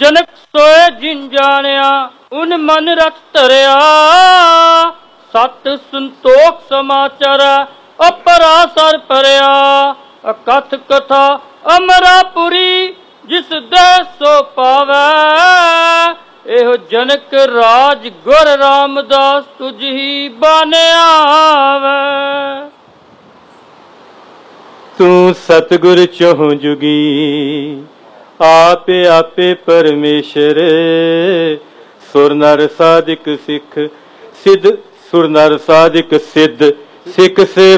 ਜਨਕ ਸੋਏ ਜਿਨ ਜਾਣਿਆ ਉਨ ਮਨ ਰਤ ਧਰਿਆ। ਸਤ ਸੰਤੋਖ ਸਮਾਚਰ ਅਪਰਾਸਰ ਭਰਿਆ। ਅਕਥ ਕਥਾ ਅਮਰਾਪੁਰੀ ਜਿਸ ਦੇ ਸੋ ਪਾਵੈ। ਇਹੋ ਜਨਕ ਰਾਜ ਗੁਰ ਰਾਮਦਾਸ ਤੁਝ ਹੀ ਬਾਨਿਆ ਵੈ। ਤੂੰ ਸਤਿਗੁਰ ਚਹੁ ਜੁਗੀ ਆਪੇ ਆਪੇ ਪਰਮੇਸ਼ਰ। ਸੁਰ ਨਰ ਸਾਧਿਕ ਸਿੱਖ ਸਿੱਧ, ਸੁਰ ਨਰ ਸਾਧਿਕ ਸਿੱਧ ਸਿੱਖ ਸੇ